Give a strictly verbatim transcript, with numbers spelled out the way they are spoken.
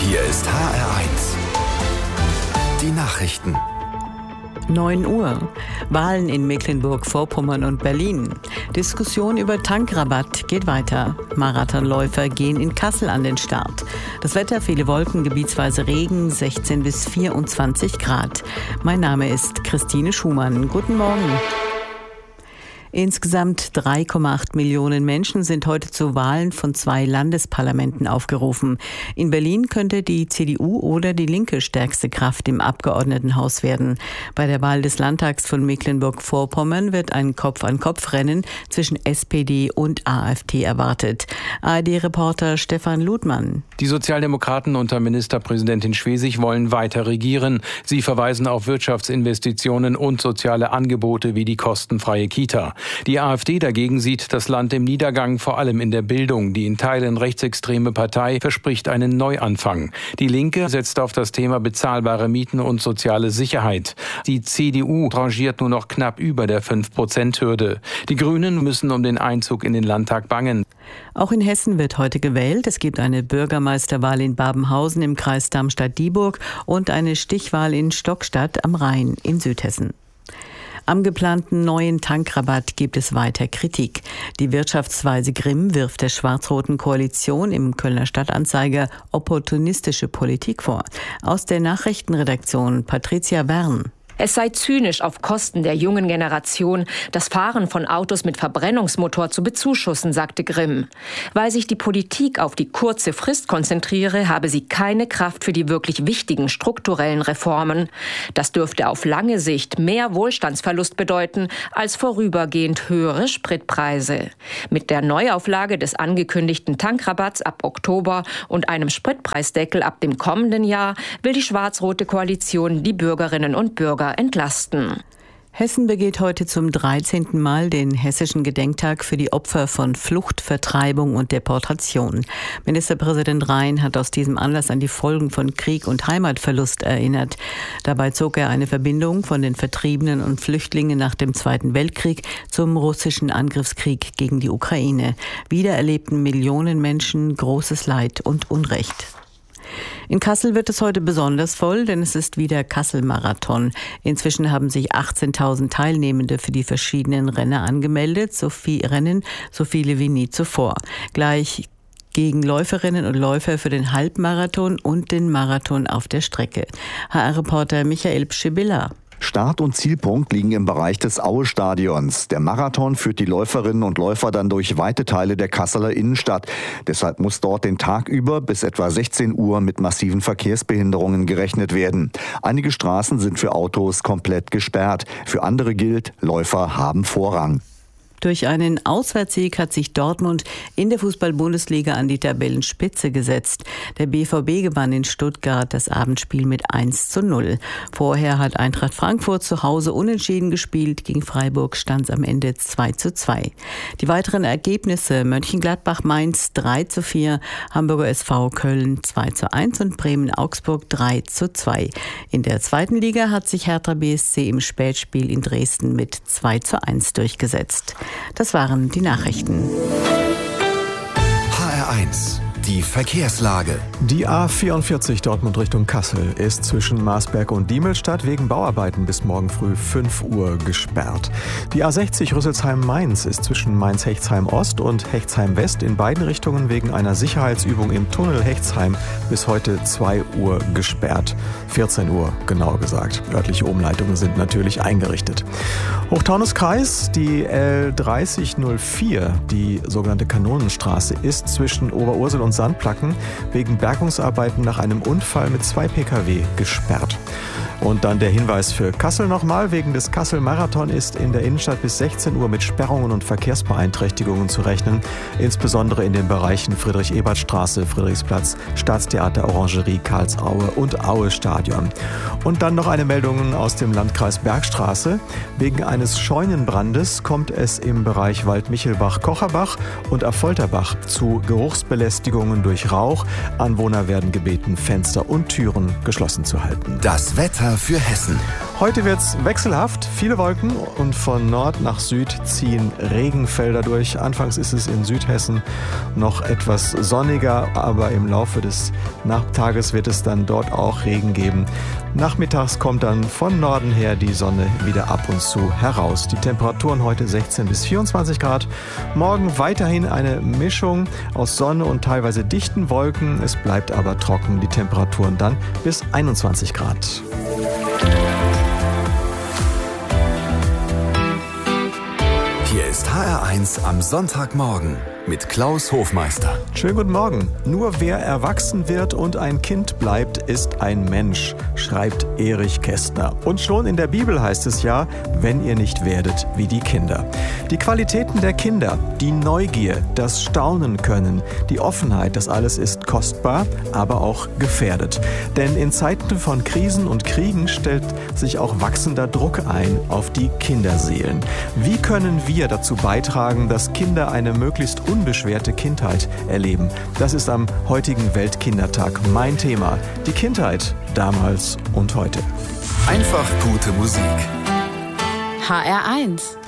Hier ist H R eins. Die Nachrichten. neun Uhr. Wahlen in Mecklenburg-Vorpommern und Berlin. Diskussion über Tankrabatt geht weiter. Marathonläufer gehen in Kassel an den Start. Das Wetter, viele Wolken, gebietsweise Regen, sechzehn bis vierundzwanzig Grad. Mein Name ist Christine Schumann. Guten Morgen. Insgesamt drei Komma acht Millionen Menschen sind heute zu Wahlen von zwei Landesparlamenten aufgerufen. In Berlin könnte die C D U oder die Linke stärkste Kraft im Abgeordnetenhaus werden. Bei der Wahl des Landtags von Mecklenburg-Vorpommern wird ein Kopf-an-Kopf-Rennen zwischen S P D und A f D erwartet. A R D-Reporter Stefan Ludmann. Die Sozialdemokraten unter Ministerpräsidentin Schwesig wollen weiter regieren. Sie verweisen auf Wirtschaftsinvestitionen und soziale Angebote wie die kostenfreie Kita. Die A f D dagegen sieht das Land im Niedergang, vor allem in der Bildung. Die in Teilen rechtsextreme Partei verspricht einen Neuanfang. Die Linke setzt auf das Thema bezahlbare Mieten und soziale Sicherheit. Die C D U rangiert nur noch knapp über der fünf Prozent Hürde. Die Grünen müssen um den Einzug in den Landtag bangen. Auch in Hessen wird heute gewählt. Es gibt eine Bürgermeisterwahl in Babenhausen im Kreis Darmstadt-Dieburg und eine Stichwahl in Stockstadt am Rhein in Südhessen. Am geplanten neuen Tankrabatt gibt es weiter Kritik. Die Wirtschaftsweise Grimm wirft der schwarz-roten Koalition im Kölner Stadtanzeiger opportunistische Politik vor. Aus der Nachrichtenredaktion Patricia Wern. Es sei zynisch, auf Kosten der jungen Generation das Fahren von Autos mit Verbrennungsmotor zu bezuschussen, sagte Grimm. Weil sich die Politik auf die kurze Frist konzentriere, habe sie keine Kraft für die wirklich wichtigen strukturellen Reformen. Das dürfte auf lange Sicht mehr Wohlstandsverlust bedeuten als vorübergehend höhere Spritpreise. Mit der Neuauflage des angekündigten Tankrabatts ab Oktober und einem Spritpreisdeckel ab dem kommenden Jahr will die schwarz-rote Koalition die Bürgerinnen und Bürger entlasten. Hessen begeht heute zum dreizehnten Mal den hessischen Gedenktag für die Opfer von Flucht, Vertreibung und Deportation. Ministerpräsident Rhein hat aus diesem Anlass an die Folgen von Krieg und Heimatverlust erinnert. Dabei zog er eine Verbindung von den Vertriebenen und Flüchtlingen nach dem Zweiten Weltkrieg zum russischen Angriffskrieg gegen die Ukraine. Wieder erlebten Millionen Menschen großes Leid und Unrecht. In Kassel wird es heute besonders voll, denn es ist wieder Kassel-Marathon. Inzwischen haben sich achtzehntausend Teilnehmende für die verschiedenen Rennen angemeldet, so viel Rennen, so viele wie nie zuvor. Gleich gegen Läuferinnen und Läufer für den Halbmarathon und den Marathon auf der Strecke. H R-Reporter Michael Pschibilla. Start- und Zielpunkt liegen im Bereich des Aue-Stadions. Der Marathon führt die Läuferinnen und Läufer dann durch weite Teile der Kasseler Innenstadt. Deshalb muss dort den Tag über bis etwa sechzehn Uhr mit massiven Verkehrsbehinderungen gerechnet werden. Einige Straßen sind für Autos komplett gesperrt. Für andere gilt, Läufer haben Vorrang. Durch einen Auswärtssieg hat sich Dortmund in der Fußball-Bundesliga an die Tabellenspitze gesetzt. Der B V B gewann in Stuttgart das Abendspiel mit eins zu null. Vorher hat Eintracht Frankfurt zu Hause unentschieden gespielt. Gegen Freiburg stand es am Ende zwei zu zwei. Die weiteren Ergebnisse: Mönchengladbach-Mainz drei zu vier, Hamburger S V Köln zwei zu eins und Bremen-Augsburg drei zu zwei. In der zweiten Liga hat sich Hertha B S C im Spätspiel in Dresden mit zwei zu eins durchgesetzt. Das waren die Nachrichten. H R eins. Die Verkehrslage. Die A vierundvierzig Dortmund Richtung Kassel ist zwischen Marsberg und Diemelstadt wegen Bauarbeiten bis morgen früh fünf Uhr gesperrt. Die A sechzig Rüsselsheim-Mainz ist zwischen Mainz-Hechtsheim-Ost und Hechtsheim-West in beiden Richtungen wegen einer Sicherheitsübung im Tunnel Hechtsheim bis heute zwei Uhr gesperrt. vierzehn Uhr genau gesagt. Örtliche Umleitungen sind natürlich eingerichtet. Hochtaunuskreis, die L dreißig null vier, die sogenannte Kanonenstraße, ist zwischen Oberursel und Sandplacken wegen Bergungsarbeiten nach einem Unfall mit zwei Pkw gesperrt. Und dann der Hinweis für Kassel nochmal. Wegen des Kassel-Marathon ist in der Innenstadt bis sechzehn Uhr mit Sperrungen und Verkehrsbeeinträchtigungen zu rechnen. Insbesondere in den Bereichen Friedrich-Ebert-Straße, Friedrichsplatz, Staatstheater, Orangerie, Karlsaue und Aue-Stadion. Und dann noch eine Meldung aus dem Landkreis Bergstraße. Wegen eines Scheunenbrandes kommt es im Bereich Waldmichelbach-Kocherbach und Affolterbach zu Geruchsbelästigungen durch Rauch. Anwohner werden gebeten, Fenster und Türen geschlossen zu halten. Das Wetter Wetter für Hessen. Heute wird's wechselhaft, viele Wolken und von Nord nach Süd ziehen Regenfelder durch. Anfangs ist es in Südhessen noch etwas sonniger, aber im Laufe des Nachmittages wird es dann dort auch Regen geben. Nachmittags kommt dann von Norden her die Sonne wieder ab und zu heraus. Die Temperaturen heute sechzehn bis vierundzwanzig Grad. Morgen weiterhin eine Mischung aus Sonne und teilweise dichten Wolken. Es bleibt aber trocken. Die Temperaturen dann bis einundzwanzig Grad. Hier ist H R eins am Sonntagmorgen mit Klaus Hofmeister. Schönen guten Morgen. Nur wer erwachsen wird und ein Kind bleibt, ist ein Mensch, schreibt Erich Kästner. Und schon in der Bibel heißt es ja, wenn ihr nicht werdet wie die Kinder. Die Qualitäten der Kinder, die Neugier, das Staunen können, die Offenheit, das alles ist kostbar, aber auch gefährdet. Denn in Zeiten von Krisen und Kriegen stellt sich auch wachsender Druck ein auf die Kinderseelen. Wie können wir dazu beitragen, dass Kinder eine möglichst unbeschwerte Kindheit erleben? Das ist am heutigen Weltkindertag mein Thema. Die Kindheit damals und heute. Einfach gute Musik. H R eins